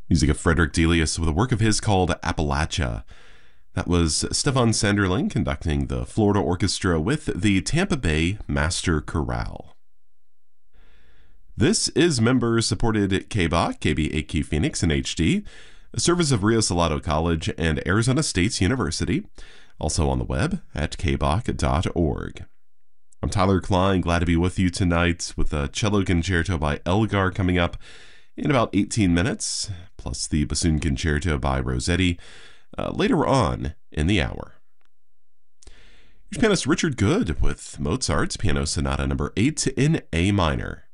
Music of Frederick Delius with a work of his called Appalachia. That was Stefan Sanderling conducting the Florida Orchestra with the Tampa Bay Master Chorale. This is member-supported KBOC, KBAQ Phoenix in HD, a service of Rio Salado College and Arizona State University, also on the web at kboc.org. I'm Tyler Klein, glad to be with you tonight with a cello concerto by Elgar coming up in about 18 minutes, plus the bassoon concerto by Rossetti later on in the hour. Here's pianist Richard Good with Mozart's Piano Sonata No. 8 in A minor.